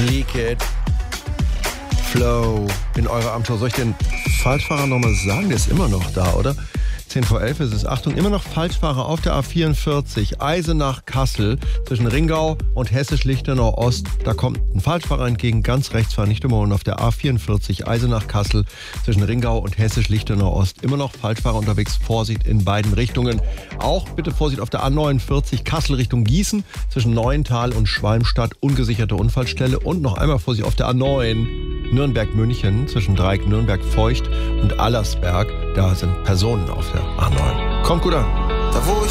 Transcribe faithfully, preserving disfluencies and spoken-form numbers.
Leak It. Flow in eurer Abendshow. Soll ich den Falschfahrer nochmal sagen? Der ist immer noch da, oder? zehn vor elf ist es. Achtung, immer noch Falschfahrer auf der A vierundvierzig. Eisenach-Kassel zwischen Ringau und Hessisch-Lichtenau Ost. Da kommt ein Falschfahrer entgegen, ganz rechts fahren, nicht überholen. Auf der A vierundvierzig Eisenach-Kassel zwischen Ringau und Hessisch-Lichtenau Ost. Immer noch Falschfahrer unterwegs. Vorsicht in beiden Richtungen. Auch bitte Vorsicht auf der A neunundvierzig Kassel Richtung Gießen zwischen Neuental und Schwalmstadt. Ungesicherte Unfallstelle. Und noch einmal Vorsicht auf der A neun Nürnberg-München zwischen Dreieck Nürnberg-Feucht und Allersberg. Da sind Personen auf der A neun. Kommt gut an. Da wo ich